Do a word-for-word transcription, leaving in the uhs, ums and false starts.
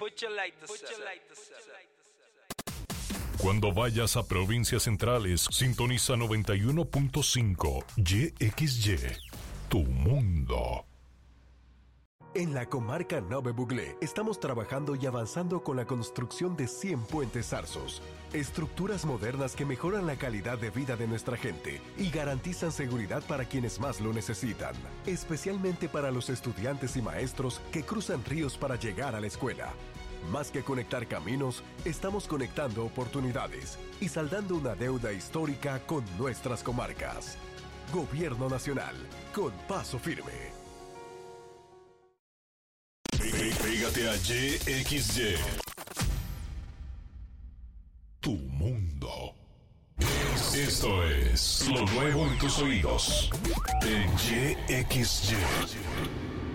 Cuando vayas a provincias centrales, sintoniza noventa y uno punto cinco Y X Y, tu mundo. En la comarca Nove Buglé estamos trabajando y avanzando con la construcción de cien puentes zarzos, estructuras modernas que mejoran la calidad de vida de nuestra gente y garantizan seguridad para quienes más lo necesitan, especialmente para los estudiantes y maestros que cruzan ríos para llegar a la escuela. Más que conectar caminos, estamos conectando oportunidades y saldando una deuda histórica con nuestras comarcas. Gobierno Nacional, con paso firme. Pégate a Y X Y. Tu mundo. Esto es lo nuevo en tus oídos. En Y X Y.